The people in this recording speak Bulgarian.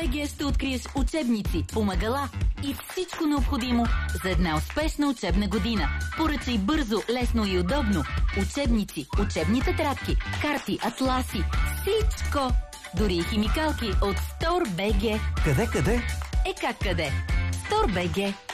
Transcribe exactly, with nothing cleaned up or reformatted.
БГ ще откриеш учебници, помагала и всичко необходимо за една успешна учебна година. Поръчай бързо, лесно и удобно. Учебници, учебни тетрадки, карти, атласи, всичко. Дори и химикалки от Стор БГ. Къде, къде? Е как къде? Стор БГ.